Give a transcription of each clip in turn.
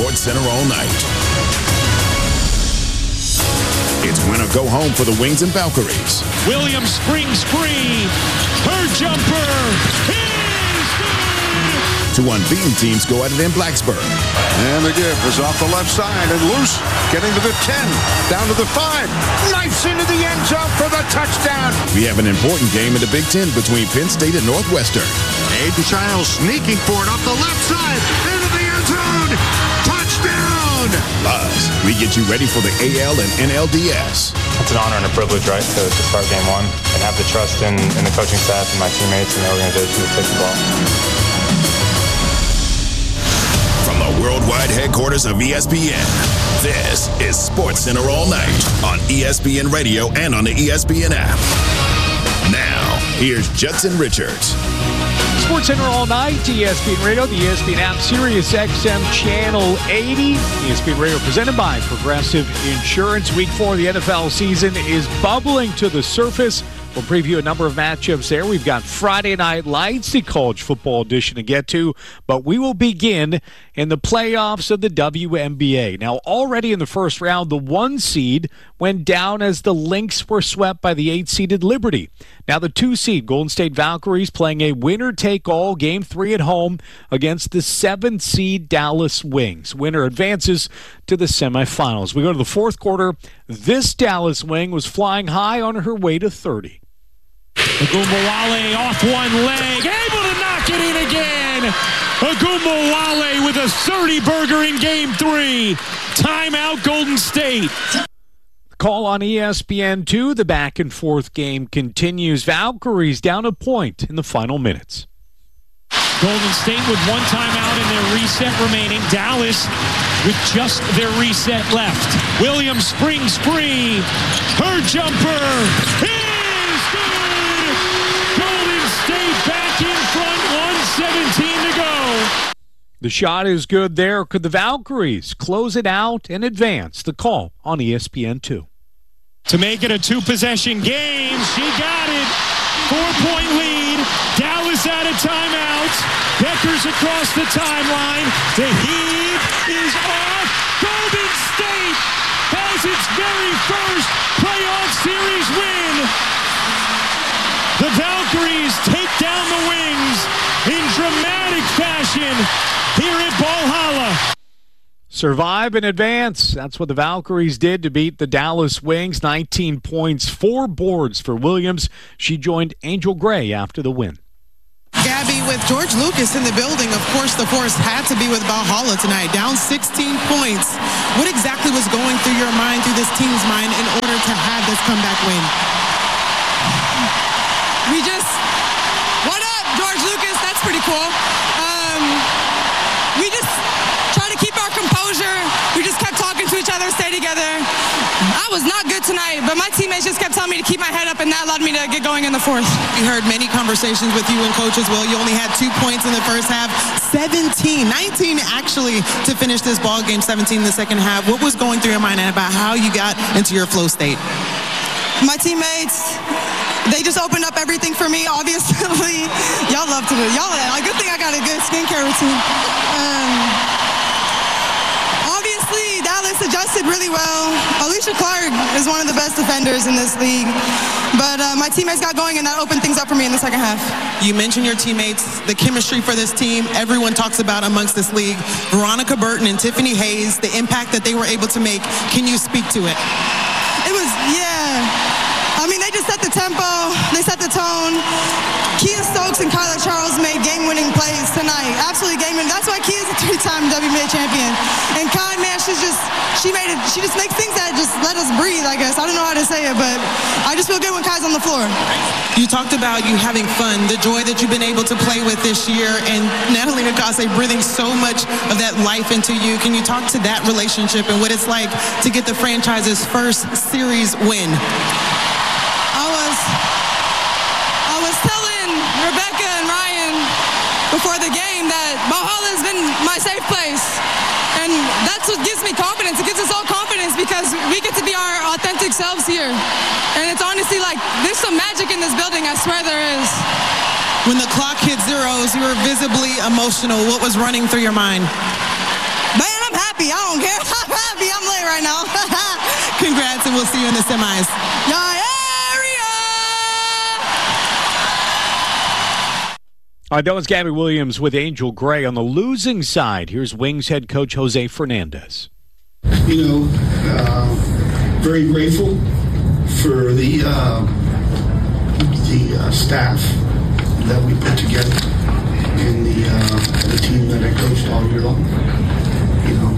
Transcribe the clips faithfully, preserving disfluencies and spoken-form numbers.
Sports Center all night. It's win or go home for the Wings and Valkyries. Williams springs free. Her jumper is good. Two unbeaten teams go at it in Blacksburg. And the give is off the left side and loose. Getting to the ten. Down to the five. Knifes into the end zone for the touchdown. We have an important game in the Big Ten between Penn State and Northwestern. Aiden Chiles sneaking for it off the left side. Into the end zone. Touchdown. Plus, we get you ready for the A L and N L D S. It's an honor and a privilege, right, to, to start game one and have the trust in, in the coaching staff and my teammates and the organization to take the ball. From the worldwide headquarters of E S P N, this is Sports Center all night on E S P N Radio and on the E S P N app. Now, here's Judson Richards. Sports Center all night, E S P N Radio, the E S P N app, Sirius X M Channel eighty. E S P N Radio presented by Progressive Insurance. Week four of the N F L season is bubbling to the surface. We'll preview a number of matchups there. We've got Friday Night Lights, the college football edition to get to, but we will begin in the playoffs of the W N B A. Now, already in the first round, the one seed went down as the Lynx were swept by the eight-seeded Liberty. Now, the two-seed Golden State Valkyries playing a winner-take-all game three at home against the seventh-seed Dallas Wings. Winner advances to the semifinals. We go to the fourth quarter. This Dallas Wing was flying high on her way to thirty. Ogunbowale off one leg, able to knock it in again. Ogunbowale with a thirty-burger in game three. Timeout, Golden State. Call on E S P N two. The back-and-forth game continues. Valkyries down a point in the final minutes. Golden State with one timeout and their reset remaining. Dallas with just their reset left. Williams springs free. Her jumper is good. Golden State back in front, one seventeen to go. The shot is good there. Could the Valkyries close it out and advance? The call on E S P N two. To make it a two-possession game, she got it. Four-point lead. Dallas out of timeouts. Becker's across the timeline. The heave is off. Golden State has its very first playoff series win. The Valkyries take down the Wings in dramatic fashion here at Valhalla. Survive and advance. That's what the Valkyries did to beat the Dallas Wings. nineteen points, four boards for Williams. She joined Angel Gray after the win. Gabby, with George Lucas in the building, of course the force had to be with Valhalla tonight. Down sixteen points. What exactly was going through your mind, through this team's mind, in order to have this comeback win? We just, what up, George Lucas? That's pretty cool. Um, we just try to keep our composure. We just kept talking to each other, stay together. I was not good tonight, but my teammates just kept telling me to keep my head up, and that allowed me to get going in the fourth. We heard many conversations with you and Coach as well. You only had two points in the first half, seventeen, nineteen actually to finish this ball game, seventeen in the second half. What was going through your mind about how you got into your flow state? My teammates, they just opened up everything for me, obviously. Y'all love to do it. Y'all, a good thing I got a good skincare routine. Um, obviously, Dallas adjusted really well. Alicia Clark is one of the best defenders in this league. But uh, my teammates got going, and that opened things up for me in the second half. You mentioned your teammates, the chemistry for this team, everyone talks about amongst this league. Veronica Burton and Tiffany Hayes, the impact that they were able to make. Can you speak to it? It was, yeah. I mean, they just set the tempo. They set the tone. Kia Stokes and Kyla Charles made game-winning plays tonight. Absolutely game-winning. That's why Kia's a three-time W N B A champion. And Kai, man, she's just, she made it, she just makes things that just let us breathe, I guess. I don't know how to say it, but I just feel good when Kai's on the floor. You talked about you having fun, the joy that you've been able to play with this year, and Natalie Nakase breathing so much of that life into you. Can you talk to that relationship and what it's like to get the franchise's first series win? I was, I was telling Rebecca and Ryan before the game that Valhalla has been my safe place. And that's what gives me confidence. It gives us all confidence because we get to be our authentic selves here. And it's honestly like, there's some magic in this building. I swear there is. When the clock hit zeros, you were visibly emotional. What was running through your mind? Man, I'm happy. happy. I don't care. I'm happy. I'm late right now. Congrats, and we'll see you in the semis. Yeah, All right, that was Gabby Williams with Angel Gray. On the losing side, here's Wings head coach Jose Fernandez. You know, uh, very grateful for the uh, the uh, staff that we put together and the uh, the team that I coached all year long. You know,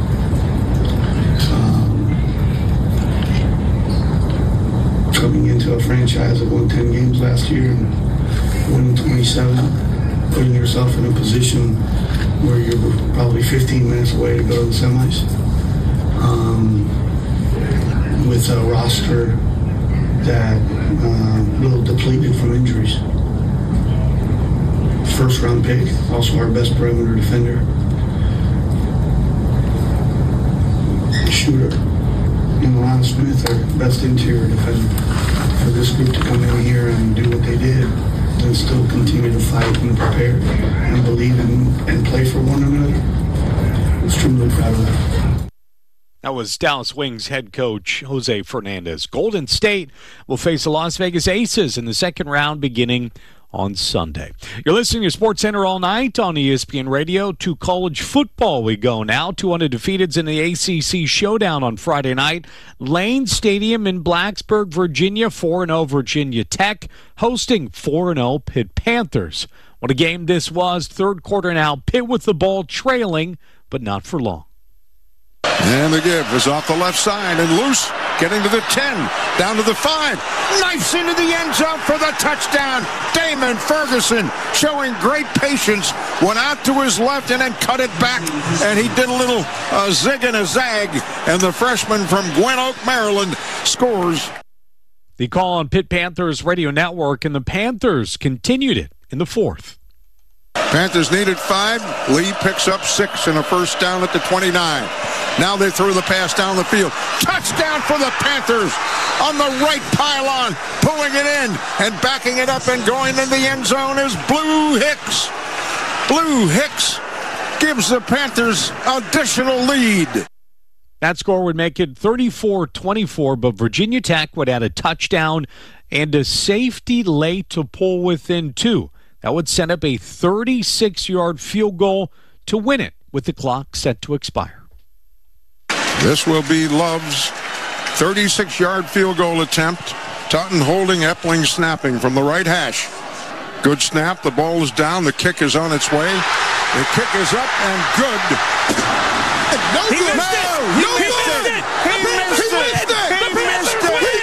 um, coming into a franchise that won ten games last year and winning twenty-seven. Putting yourself in a position where you're probably fifteen minutes away to go to the semis, um, with a roster that uh, a little depleted from injuries. First round pick, also our best perimeter defender. Shooter, and Lana Smith, our best interior defender. For this group to come in here and do what they did, and still continue to fight and prepare and believe in and play for one another. I'm extremely proud of that. That was Dallas Wings head coach Jose Fernandez. Golden State will face the Las Vegas Aces in the second round beginning on Sunday. You're listening to SportsCenter all night on E S P N Radio. To college football we go now. Two undefeateds in the A C C Showdown on Friday night. Lane Stadium in Blacksburg, Virginia. four and oh Virginia Tech hosting four and oh Pitt Panthers. What a game this was. Third quarter now. Pitt with the ball trailing, but not for long. And the give is off the left side and loose, getting to the ten, down to the five, knifes into the end zone for the touchdown. Damon Ferguson showing great patience, went out to his left and then cut it back, and he did a little uh, zig and a zag, and the freshman from Gwen Oak, Maryland, scores. The call on Pitt Panthers Radio Network, and the Panthers continued it in the fourth. Panthers needed five. Lee picks up six and a first down at the twenty-nine. Now they threw the pass down the field. Touchdown for the Panthers on the right pylon. Pulling it in and backing it up and going in the end zone is Blue Hicks. Blue Hicks gives the Panthers additional lead. That score would make it thirty-four twenty-four, but Virginia Tech would add a touchdown and a safety late to pull within two. That would set up a thirty-six-yard field goal to win it with the clock set to expire. This will be Love's thirty-six-yard field goal attempt. Tutton holding, Epling snapping from the right hash. Good snap. The ball is down. The kick is on its way. The kick is up and good.